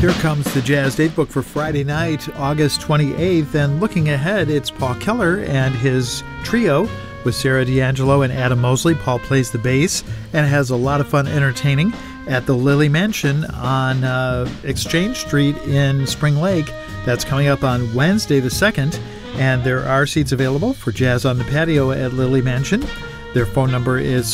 Here comes the Jazz Date Book for Friday night, August 28th. And looking ahead, it's Paul Keller and his trio with Sarah D'Angelo and Adam Mosley. Paul plays the bass and has a lot of fun entertaining at the Lily Mansion on Exchange Street in Spring Lake. That's coming up on Wednesday the 2nd. And there are seats available for Jazz on the Patio at Lily Mansion. Their phone number is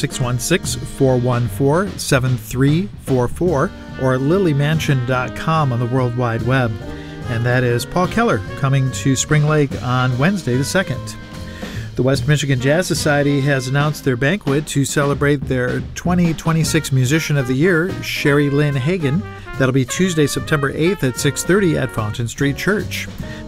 616-414-7344 or at lilymansion.com on the World Wide Web. And that is Paul Keller coming to Spring Lake on Wednesday the 2nd. The West Michigan Jazz Society has announced their banquet to celebrate their 2026 Musician of the Year, Sherry Lynn Hagan. That'll be Tuesday, September 8th at 6:30 at Fountain Street Church.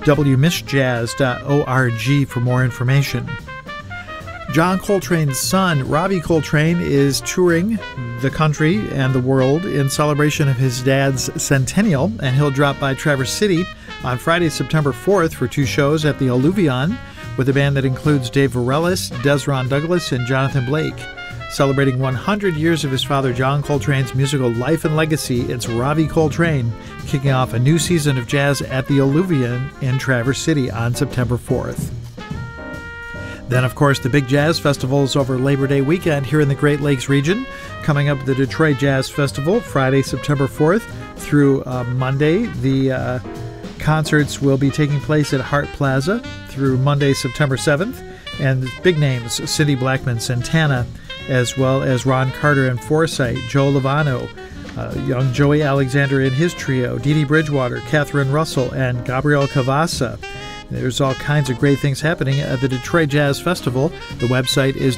WMissJazz.org for more information. John Coltrane's son, Ravi Coltrane, is touring the country and the world in celebration of his dad's centennial, and he'll drop by Traverse City on Friday, September 4th for 2 shows at the Alluvion with a band that includes Dave Varelis, Desron Douglas, and Jonathan Blake. Celebrating 100 years of his father John Coltrane's musical life and legacy, it's Ravi Coltrane kicking off a new season of jazz at the Alluvion in Traverse City on September 4th. Then, of course, the big jazz festivals over Labor Day weekend here in the Great Lakes region. Coming up, the Detroit Jazz Festival, Friday, September 4th through Monday. The concerts will be taking place at Hart Plaza through Monday, September 7th. And big names, Cindy Blackman, Santana, as well as Ron Carter and Forsyth, Joe Lovano, young Joey Alexander and his trio, Dee Dee Bridgewater, Catherine Russell, and Gabriel Cavassa. There's all kinds of great things happening at the Detroit Jazz Festival. The website is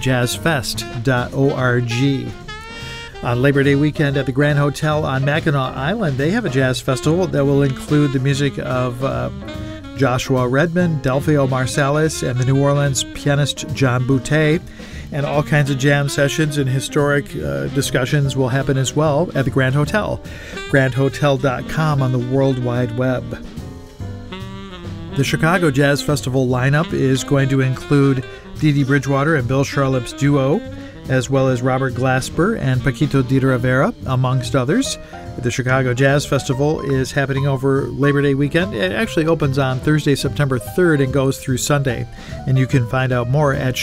detroitjazzfest.org. On Labor Day weekend at the Grand Hotel on Mackinac Island, they have a jazz festival that will include the music of Joshua Redman, Delphio Marsalis, and the New Orleans pianist John Boutte. And all kinds of jam sessions and historic discussions will happen as well at the Grand Hotel. grandhotel.com on the World Wide Web. The Chicago Jazz Festival lineup is going to include Dee Dee Bridgewater and Bill Charlap's duo, as well as Robert Glasper and Paquito de Rivera, amongst others. The Chicago Jazz Festival is happening over Labor Day weekend. It actually opens on Thursday, September 3rd and goes through Sunday. And you can find out more at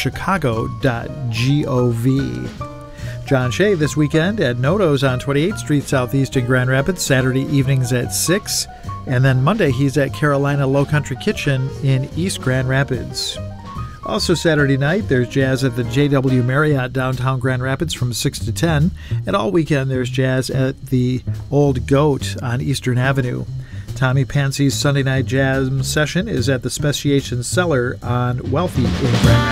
chicago.gov. John Shea this weekend at Noto's on 28th Street Southeast in Grand Rapids, Saturday evenings at 6. And then Monday he's at Carolina Low Country Kitchen in East Grand Rapids. Also Saturday night, there's jazz at the JW Marriott downtown Grand Rapids from 6 to 10. And all weekend there's jazz at the Old Goat on Eastern Avenue. Tommy Pansy's Sunday night jazz session is at the Speciation Cellar on Wealthy in Grand Rapids.